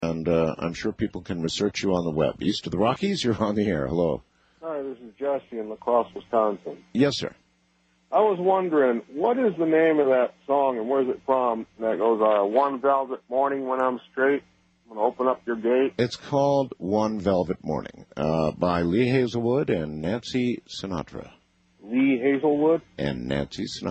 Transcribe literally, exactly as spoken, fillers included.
and uh, I'm sure people can research you on the web. East of the Rockies, you're on the air. Hello. Hi, this is Jesse in La Crosse, Wisconsin. Yes, sir. I was wondering, what is the name of that song and where's it from that goes, uh, One Velvet Morning When I'm Straight, I'm going to open up your gate? It's called One Velvet Morning uh, by Lee Hazelwood and Nancy Sinatra. Lee Hazelwood? And Nancy Sinatra.